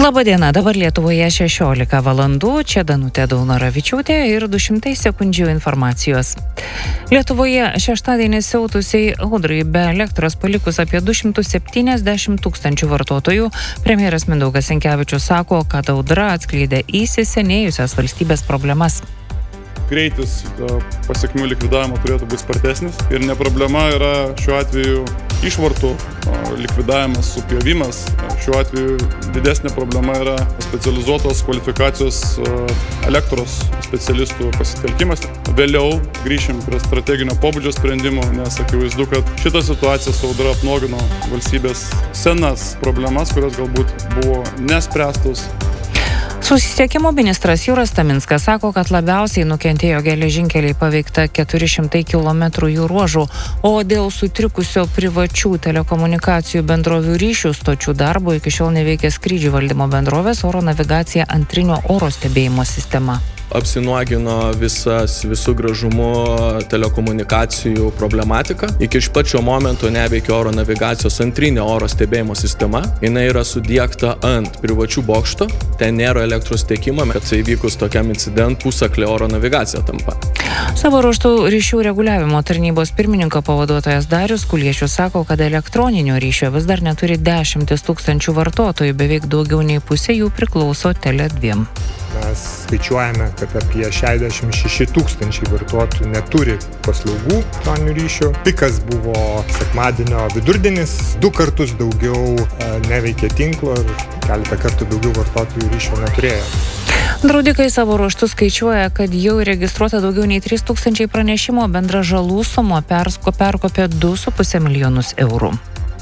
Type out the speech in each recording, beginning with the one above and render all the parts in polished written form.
Labadiena, dabar Lietuvoje 16 valandų, čia Danutė Daunoravičiūtė ir 200 sekundžių informacijos. Lietuvoje šeštadienį siautusiai audrai be elektros palikus apie 270 000 vartotojų, premjeras Mindaugas Sinkevičius sako, kad audra atskleidė įsisenėjusias valstybės problemas. Greitis pasiekmių likvidavimo turėtų būti spartesnis ir ne problema yra šiuo atveju išvartų likvidavimas, supjovimas. Šiuo atveju didesnė problema yra specializuotos kvalifikacijos elektros specialistų pasitelkimas. Vėliau grįšim prie strateginio pobūdžio sprendimų, nes akivaizdu, kad šita situacija su audra apnuogino valstybės senas problemas, kurios galbūt buvo nespręstos. Susisiekimo ministras Jūras Taminskas sako, kad labiausiai nukentėjo geležinkeliai paveikta 400 km jų ruožų, o dėl sutrikusio privačių telekomunikacijų bendrovių ryšių stočių darbo iki šiol neveikia skrydžių valdymo bendrovės oro navigacija antrinio oro stebėjimo sistema. Apsinuogino visų gražumu telekomunikacijų problematika. Iki pačio momento neveikia oro navigacijos antrinė oro stebėjimo sistema. Jis yra sudiegta ant privačių bokšto. Ten nėra elektros tiekimo, kad įvykus tokiam incidentui pusaklė oro navigacija tampa. Savo ruožtų ryšių reguliavimo tarnybos pirmininko pavaduotojas Darius Kuliešius sako, kad elektroninio ryšio vis dar neturi 10 000 vartotojų, beveik daugiau nei pusė jų priklauso Tele2. Mes skaičiuojame, kad apie 66 000 vartotojų neturi paslaugų elektroninių ryšių. Pikas buvo sekmadienio vidurdienis, 2 kartus daugiau neveikė tinklo ir keletą kartų daugiau vartotojų ryšio neturėjo. Draudikai savo ruožtų skaičiuoja, kad jau registruota daugiau nei 3 000 pranešimo, bendra žalų suma perkopė 2,5 milijonus eurų.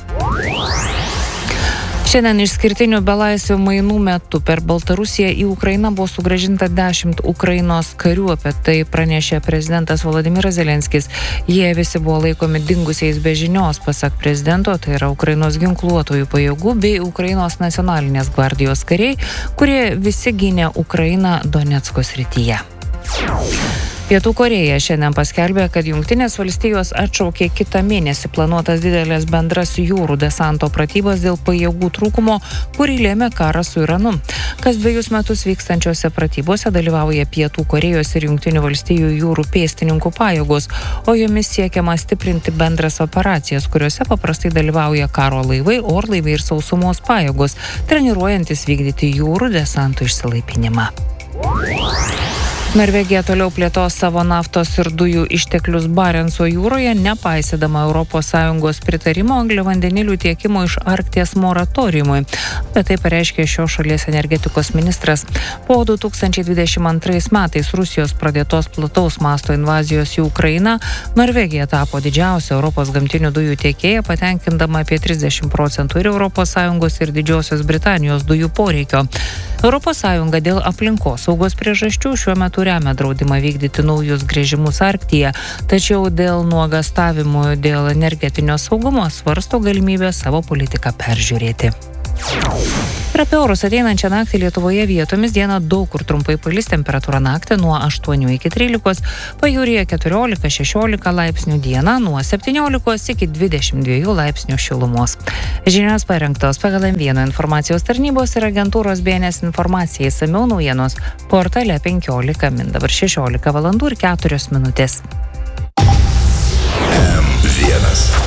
Šiandien išskirtinių belaisvių mainų metu per Baltarusiją į Ukrainą buvo sugrąžinta 10 Ukrainos karių, apie tai pranešė prezidentas Volodymyras Zelenskis. Jie visi buvo laikomi dingusiais be žinios, pasak prezidento, tai yra Ukrainos ginkluotojų pajėgų bei Ukrainos nacionalinės gvardijos kariai, kurie visi gynė Ukrainą Donecko srityje. Pietų Korėja šiandien paskelbė, kad Jungtinės valstijos atšaukė kitą mėnesį planuotas didelės bendras jūrų desanto pratybas dėl pajėgų trūkumo, kurį lėmė karas su Iranu. Kas 2 metus vykstančiose pratybose dalyvauja Pietų Korėjos ir Jungtinių valstijų jūrų pėstininkų pajėgos, o jomis siekiama stiprinti bendras operacijas, kuriuose paprastai dalyvauja karo laivai, orlaiviai ir sausumos pajėgos, treniruojantis vykdyti jūrų desanto išsilaipinimą. Norvegija toliau plėtos savo naftos ir dujų išteklius Barenco jūroje, nepaisydama ES pritarimo angliavandenilių tiekimo iš Arkties moratoriumui. Apie tai pareiškė šios šalies energetikos ministras. Po 2022 metais Rusijos pradėtos plataus masto invazijos į Ukrainą, Norvegija tapo didžiausia Europos gamtinių dujų tiekėja, patenkindama apie 30% ir ES ir Didžiosios Britanijos dujų poreikio. ES dėl aplinkos saugos priežasčių šiuo metu remia draudimą vykdyti naujus gręžimus Arktyje, tačiau dėl nuogąstavimų dėl energetinio saugumo svarsto galimybę savo politiką peržiūrėti. Ir apie orus ateinančią naktį Lietuvoje vietomis dieną daug kur trumpai palis, temperatūra naktį nuo 8 iki 13, pajūryje 14-16 laipsnių, dieną nuo 17 iki 22 laipsnių šilumos. Žinios parengtos pagal M1 informacijos tarnybos ir agentūros BNS informacija, išsamiau naujienos portale 15 min, dabar 16 valandų ir 4 minutės. M1